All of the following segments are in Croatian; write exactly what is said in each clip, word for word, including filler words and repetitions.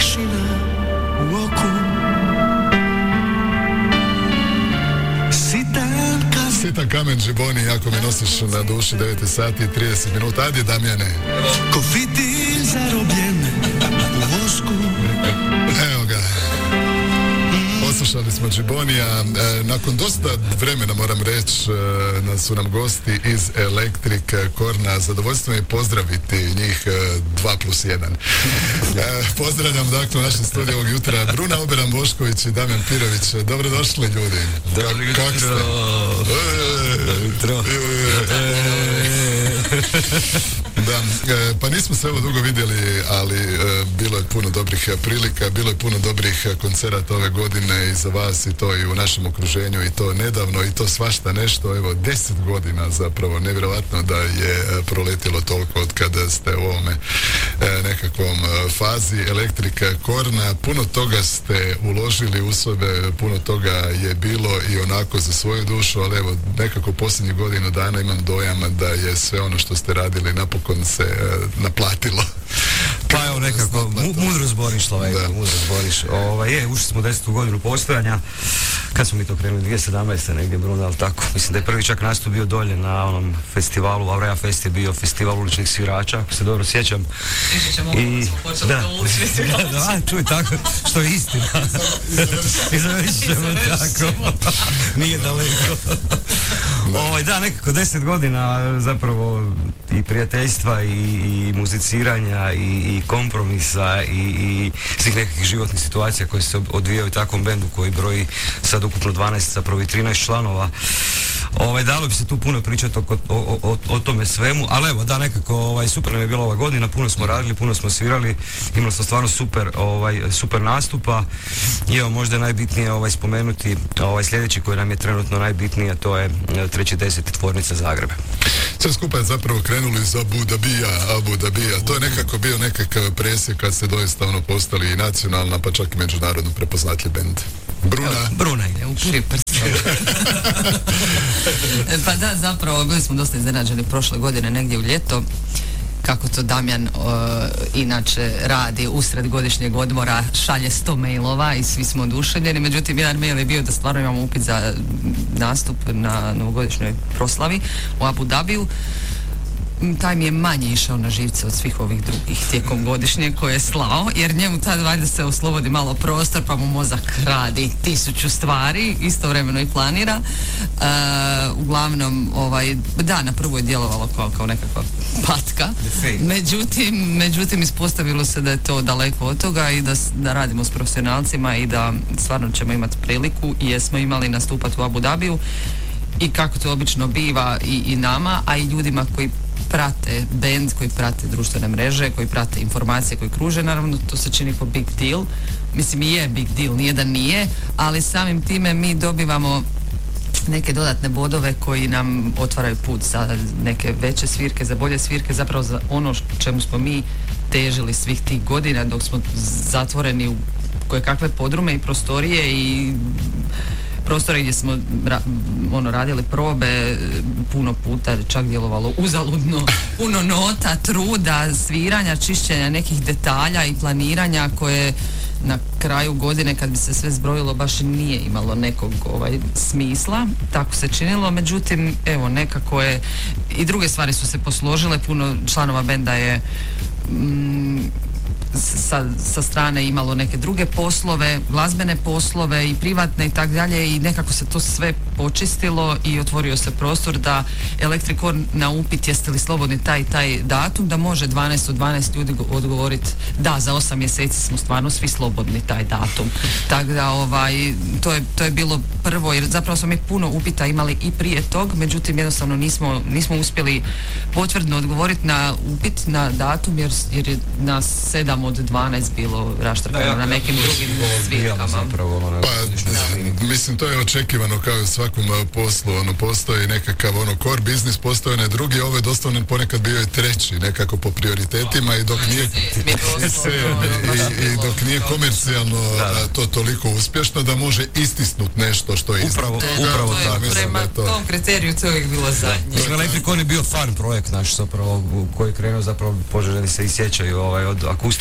tišina u oku. Sitan kamen, Sitan kamen Džiboni, jako mi nosiš na duši, devet sati i trideset minuta. Ajde, Damjane. ko fitilj zarobljen u vosku. Evo ga. Poslušali smo Džibonija. E, nakon dosta vremena, moram reći, e, nas su nam gosti iz Electric Corna. Zadovoljstvo je pozdraviti njih e, dva plus jedan. E, pozdravljam dakle u našem studiju ovog jutra Bruna Oberan Bošković i Damjan Pirović. Dobrodošli, ljudi. Dobro jutro. Kako ste? Dobro jutro. Da, e, pa nismo se evo dugo vidjeli, ali e, bilo je puno dobrih prilika, bilo je puno dobrih koncerata ove godine i za vas i to i u našem okruženju i to nedavno i to svašta nešto, evo deset godina zapravo, nevjerojatno da je proletilo toliko od kada ste u ovome e, nekakvom fazi Electric Corna. Puno toga ste uložili u sebe, puno toga je bilo i onako za svoju dušu, ali evo nekako posljednjih godinu dana imam dojam da je sve ono što ste radili napokon se uh, naplatilo. Pa evo nekako, mu, mudro zboriš, Slovenka, mudro zboriš. Ovaj, je, ušli smo u desetu godinu postojanja. Kad smo mi to krenuli, dvije tisuće sedamnaeste negdje, Bruno, ali tako. Mislim da je prvi čak nastup bio dolje na onom festivalu, Aurea Fest je bio festival uličnih svirača, ako se dobro sjećam. I, da, da, da, čuj, tako, što je istina. I završit ćemo tako. Nije daleko. Ovaj, da, nekako deset godina zapravo i prijateljstva i, i muziciranja i, i kompromisa i, i svih nekakvih životnih situacija koje se odvijaju u takvom bendu koji broji sad ukupno dvanaest, zapravo i trinaest članova. Ovaj, dalo bi se tu puno pričati o, o, o, o tome svemu, ali evo da nekako ovaj, super nam je bila ova godina, puno smo radili, puno smo svirali, imali smo stvarno super, ovaj, super nastupa i evo možda je najbitnije ovaj, spomenuti ovaj, sljedeći koji nam je trenutno najbitnije, to je treći deseti tvornica Zagreb. Sve skupa je zapravo krenuli iz Abu Dhabija, Abu Dhabija. To je nekako bio nekakav presjek kad ste doista ono postali i nacionalna, pa čak i međunarodno prepoznatljiv bend. Bruna? Bruna ide u prvi prst. Pa da, zapravo bili smo dosta iznenađeni prošle godine negdje u ljeto kako to Damjan uh, inače radi usred godišnjeg odmora, šalje sto mailova i svi smo oduševljeni, međutim jedan mail je bio da stvarno imamo upit za nastup na novogodišnjoj proslavi u Abu Dhabiju. Taj mi je manje išao na živce od svih ovih drugih tijekom godišnje koje je slao, jer njemu tad valjda se oslobodi malo prostor pa mu mozak radi tisuću stvari, istovremeno i planira. Uh, uglavnom, ovaj, da, na prvo je djelovalo kao, kao nekakva patka, međutim, međutim ispostavilo se da je to daleko od toga i da, da radimo s profesionalcima i da stvarno ćemo imati priliku i jesmo imali nastupati u Abu Dhabiju i kako to obično biva i, i nama, a i ljudima koji prate band, koji prate društvene mreže, koji prate informacije koje kruže, naravno to se čini kao big deal. Mislim i je big deal, nije da nije, ali samim time mi dobivamo neke dodatne bodove koji nam otvaraju put za neke veće svirke, za bolje svirke, zapravo za ono čemu smo mi težili svih tih godina dok smo zatvoreni u koje kakve podrume i prostorije i prostore gdje smo ra, ono, radili probe puno puta, čak djelovalo uzaludno, puno nota, truda, sviranja, čišćenja nekih detalja i planiranja koje na kraju godine kad bi se sve zbrojilo baš nije imalo nekog ovaj, smisla, tako se činilo, međutim evo nekako je i druge stvari su se posložile, puno članova benda je mm, Sa, sa strane imalo neke druge poslove, glazbene poslove i privatne i tak dalje i nekako se to sve počistilo i otvorio se prostor da Electric Corn na upit jeste li slobodni taj taj datum, da može dvanaest od dvanaest ljudi odgovoriti da, za osam mjeseci smo stvarno svi slobodni taj datum. Tako da ovaj, to je, to je bilo prvo, jer zapravo smo mi puno upita imali i prije tog, međutim jednostavno nismo, nismo uspjeli potvrdno odgovoriti na upit, na datum, jer, jer je nas sedam od dvanaest bilo raštrkano na nekim drugim svirkama. Pa, mislim, to je očekivano kao i u svakom poslu, ono, postoji nekakav ono core biznis, postoje ne drugi, ovo je doslovno ponekad bio i treći, nekako po prioritetima i dok nije i, i dok nije komercijalno to toliko uspješno da može istisnut nešto što je upravo, iznad. Upravo tako. Prema to... tom kriteriju to je bilo zadnje. Mislim, Electric Corn je bio fan projekt naš zapravo, koji je krenuo zapravo, poželjeni se i sjećaju ovaj, od akustika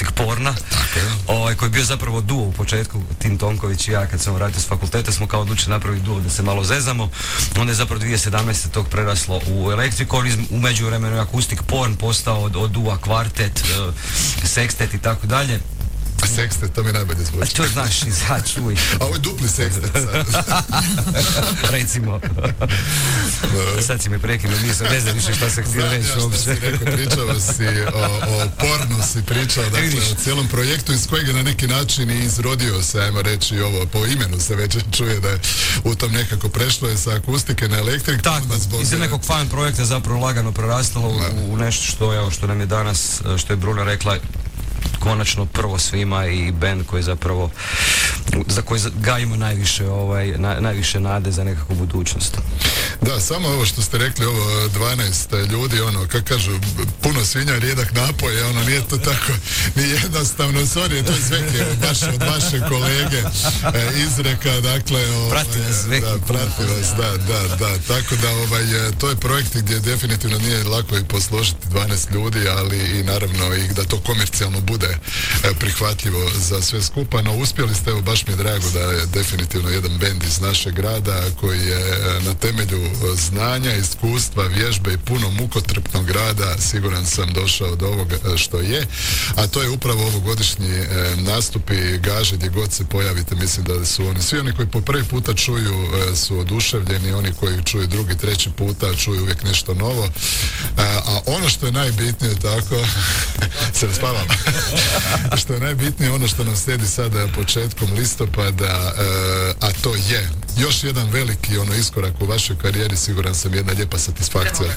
akustik porna, ovaj, koji je bio zapravo duo u početku, Tim Tonković i ja kad sam vratio s fakulteta smo kao odlučili napraviti duo da se malo zezamo, onda je zapravo dvije tisuće sedamnaeste tog preraslo u elektriku, u međuvremenu je akustik porn postao od, od duo kvartet, uh, sekstet i tako dalje. A sekstet, to mi najbolje zvuči. To znaš, ja čuj. A ovo je dupli sekstet sad. Recimo. Sad si me prekinuo, nisam, ne znam više šta sam htio reći. Znam ja šta si rekao, pričao si o, o pornu, si pričao, dakle, o cijelom projektu iz kojeg je na neki način i izrodio se, ajmo reći, ovo, po imenu se već čuje da je u tom nekako prešlo je sa akustike na elektrik. Tako, iz nekog fan projekta zapravo lagano prerastalo u, u nešto što, evo, što nam je danas, što je Bruna rekla, konačno prvo svima i band koji zapravo za koji gajimo najviše ovaj, na, najviše nade za nekakvu budućnost. Da, samo ovo što ste rekli, ovo dvanaest ljudi, ono, kako kažu, puno svinja, rijedak napoj, ono, nije to tako ni jednostavno, sorry, to je Zveke, baš od vaše kolege e, izreka, dakle, ovaj, prati nas Zveke. Da, prati vas, da, da, da, tako da, ovaj, to je projekt gdje definitivno nije lako i posložiti dvanaest ljudi, ali i naravno i da to komercijalno bude e, prihvatljivo za sve skupa, no uspjeli ste, evo, baš mi je drago da je definitivno jedan bend iz našeg grada koji je e, na temelju znanja, iskustva, vježbe i puno mukotrpnog rada siguran sam došao do ovoga što je, a to je upravo ovogodišnji e, nastupi Gaže gdje god se pojavite, mislim da su oni, svi oni koji po prvi puta čuju e, su oduševljeni, oni koji čuju drugi, treći puta čuju uvijek nešto novo, a, a ono što je najbitnije, tako se spavam što je najbitnije, ono što nam slijedi sada početkom listopada, e, a to je još jedan veliki ono iskorak u vašoj karijeri, siguran sam, jedna lijepa satisfakcija.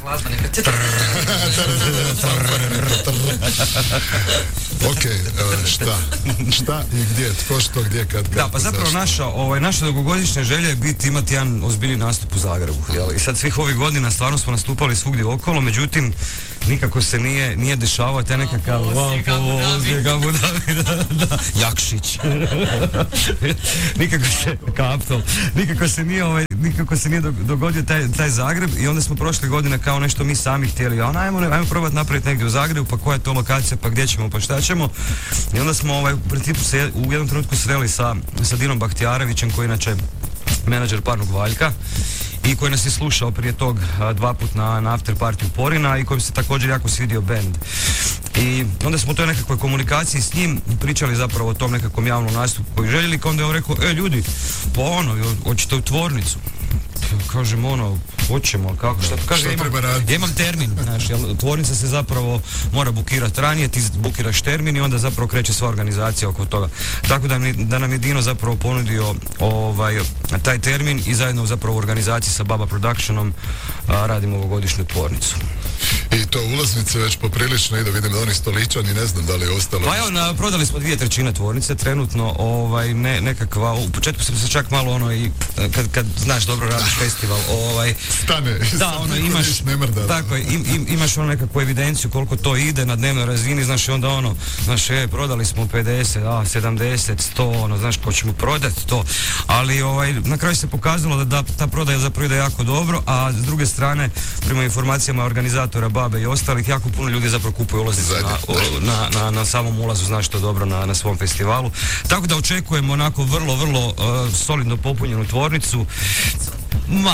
Ok, šta? Šta i gdje? Tko što, gdje, kad, kad? Da, pa zapravo naša, ovaj, naša dugogodišnja želja je biti imati jedan ozbiljni nastup u Zagrebu. Jel? I sad svih ovih godina stvarno smo nastupali svugdje okolo, međutim nikako se nije, nije dešavao taj nekakav Abu Dhabi, da, Jakšić. nikako se, Kaptol, nikako se nije, ovaj, nikako se nije dogodio taj, taj Zagreb i onda smo prošle godine kao nešto mi sami htjeli, a ajmo, ajmo probati napraviti negdje u Zagrebu, pa koja je to lokacija, pa gdje ćemo, pa šta ćemo. I onda smo ovaj, u principu se u jednom trenutku sreli sa, sa Dinom Bahtijarevićem, koji je inače menadžer Parnog Valjka i koji nas je slušao prije tog a, dva put na, na after party u Porina i kojim se također jako svidio band. I onda smo u toj nekakvoj komunikaciji s njim pričali zapravo o tom nekakvom javnom nastupu koji željeli, onda je on rekao, e ljudi, pa ono, hoćete u tvornicu? Kažem, ono, hoćemo, kako, šta, kaže, ja imam, ja imam termin, znaš, jel, tvornica se zapravo mora bukirati ranije, ti bukiraš termin i onda zapravo kreće sva organizacija oko toga. Tako da, mi, da nam je Dino zapravo ponudio ovaj, taj termin i zajedno zapravo u organizaciji sa Baba Productionom a, radimo ovogodišnju tvornicu. I to ulaznice već poprilično ide, vidim da oni stoličani, ne znam da li je ostalo. Pa evo, na, prodali smo dvije trećine tvornice, trenutno ovaj, ne, nekakva, u početku sam se čak malo ono i, kad, kad znaš dobro radiš festival, ovaj... Stane, da, ono, imaš, ne mrda, tako je, im, im, imaš ono nekakvu evidenciju koliko to ide na dnevnoj razini, znaš, i onda ono, znaš, je, prodali smo pedeset, a, sedamdeset, sto, ono, znaš, ko ćemo prodati to, ali ovaj, na kraju se pokazalo da, da ta prodaja zapravo ide jako dobro, a s druge strane, prema informacijama organizatora Babe i ostalih, jako puno ljudi zapravo kupuju ulaznice na, na, na, na samom ulazu, znaš to dobro, na, na svom festivalu. Tako da očekujemo onako vrlo, vrlo uh, solidno popunjenu tvornicu. Ma.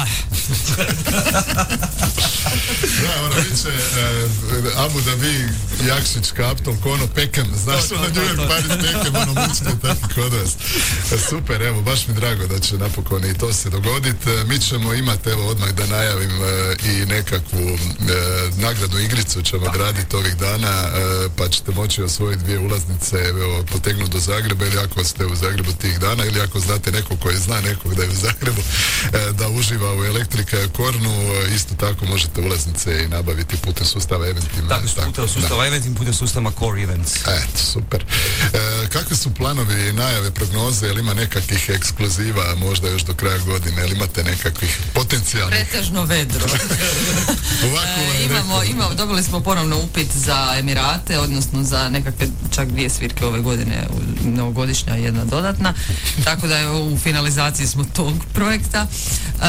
Da, ono viće uh, Abu Dhabi, Jakšić, Kaptol, ono Pekem, znaš, ono New York, Paris, Pekem, ono mučke, tako kod vas. Super, evo, baš mi drago da će napokon i to se dogoditi. Mi ćemo imati, evo, odmah da najavim uh, i nekakvu uh, nagradnu igricu ćemo graditi ovih dana, uh, pa ćete moći osvojiti dvije ulaznice, evo, potegnuti do Zagreba, ili ako ste u Zagrebu tih dana, ili ako znate nekog koji zna nekog da je u Zagrebu, uh, da uživa u Elektrika Kornu, isto tako možete ulaznice i nabaviti putem sustava Eventima. Tako, tako putem sustava Eventim, putem sustava Core Events. Eto, super. E, kakvi su planovi, najave, prognoze, ili ima nekakvih ekskluziva možda još do kraja godine, ili imate nekakvih potencijalnih? Pretežno vedro. e, imamo, imamo, dobili smo ponovno upit za Emirate, odnosno za nekakve čak dvije svirke ove godine, novogodišnja i jedna dodatna, tako da je u finalizaciji smo tog projekta. E,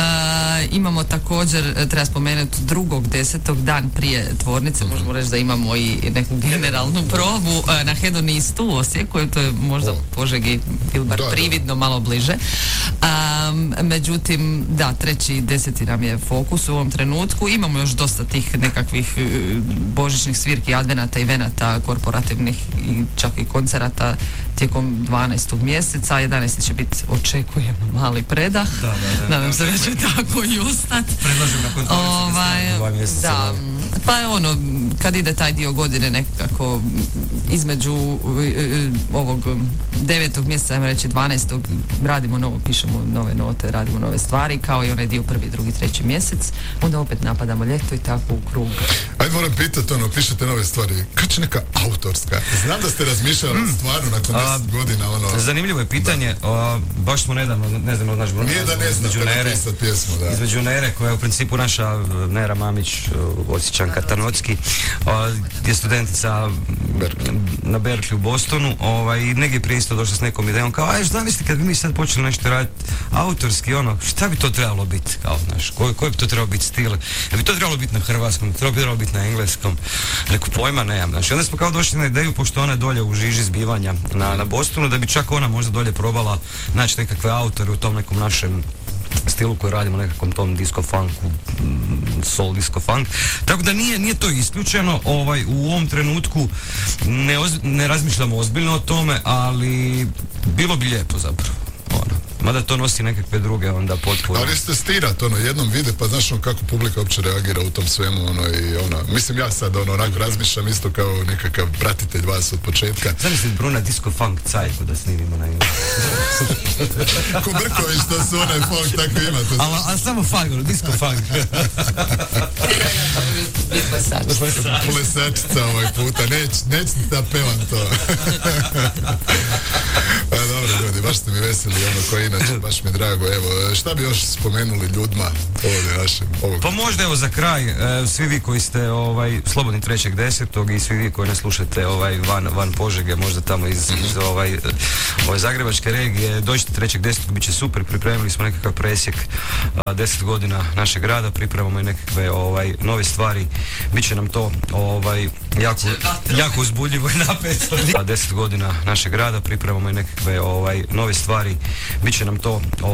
imamo također, treba spomenuti, drugog desetog dan prije tvornice, možemo reći da imamo i neku generalnu probu a, na Hedonistu u Osijeku, to je možda Požegi ili bar Da, prividno malo bliže. A, međutim, da, treći deseti nam je fokus u ovom trenutku. Imamo još dosta tih nekakvih e, božićnih svirki, advenata i venata, korporativnih i čak i koncerata tijekom dvanaestog mjeseca. jedanaesti će biti, očekujemo, mali predah. Da, da, da. Nadam se da će tako i ostati. Predlažem nakon Ovaj, dva mjeseca. da, pa ono, kad ide taj dio godine nekako između uh, ovog devetog mjeseca, ajmo reći dvanaestog radimo novo, pišemo nove note, radimo nove stvari, kao i onaj dio prvi, drugi, treći mjesec, onda opet napadamo ljeto i tako u krug. Ajde, moram pitati, ono, pišete nove stvari, kad će neka autorska? Znam da ste razmišljali mm. stvarno nakon deset godina, ono... Zanimljivo je pitanje, a, baš smo nedavno, ne znam, od naš Nije da ne znate napisat pjesmu, da. Između Nere, koja je u principu naša Nera Mamić, Osječanka Tanocki, a, je studentica Berkeley. na Berkeley u Bostonu, ovaj, i negdje prije isto došla s nekom idejom, kao, aj, zamisli kad bi mi sad počeli nešto raditi autorski, ono, šta bi to trebalo biti, kao, znaš, koji, koji bi to trebalo biti stil, da bi to trebalo biti na hrvatskom, trebalo bi trebalo biti na engleskom, reku, pojma nemam, znači, onda smo kao došli na ideju, pošto ona je dolje u žiži zbivanja na, na Bostonu, da bi čak ona možda dolje probala naći nekakve autore u tom nekom našem stilu koji radimo, nekakvom tom disco funku, soul disco funk, tako da nije, nije to isključeno, ovaj, u ovom trenutku ne, oz, ne razmišljamo ozbiljno o tome, ali bilo bi lijepo zapravo, ono. Mada to nosi nekakve druge onda potpore. Ali ste stirat, ono, jednom vide, pa znaš ono kako publika uopće reagira u tom svemu, ono, i ono, mislim ja sad, ono, onako razmišljam isto kao nekakav pratitelj vas od početka. Zamisli Bruna disco funk cajku da snimimo na ime. Ko Brković, to su onaj funk, tako ima. To ali al samo funk, ono, disco funk. Plesačica ovaj puta, neć, neć da pevam to. A, dobro, ljudi, baš ste mi veseli, ono, koji inače, baš mi je drago. Evo, šta bi još spomenuli ljudima ovdje našem? Ovog... Pa možda evo za kraj, e, svi vi koji ste ovaj, slobodni trećeg desetog i svi vi koji ne slušate ovaj, van, van Požege, možda tamo iz, mm-hmm. iz ovaj, ovaj zagrebačke regije, dođite trećeg desetog, bit će super, pripremili smo nekakav presjek a, deset godina našeg rada, pripremamo i nekakve ovaj, nove stvari, bit će nam to ovaj, jako, jako uzbudljivo i napeto. A deset godina našeg rada, pripremamo i nekakve ovaj, nove stvari, bit će nam to